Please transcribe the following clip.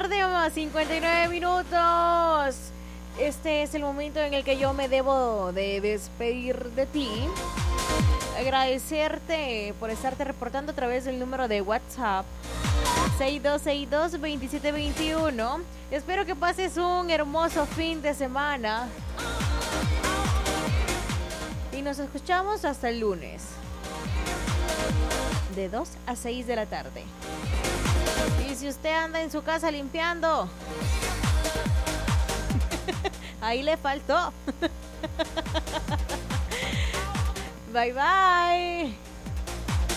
tarde, más 59 minutos. Este es el momento en el que yo me debo de despedir de ti. Agradecerte por estarte reportando a través del número de WhatsApp 6262-2721. Espero que pases un hermoso fin de semana. Y nos escuchamos hasta el lunes. De 2 a 6 de la tarde. Y si usted anda en su casa limpiando, ahí le faltó. Bye bye.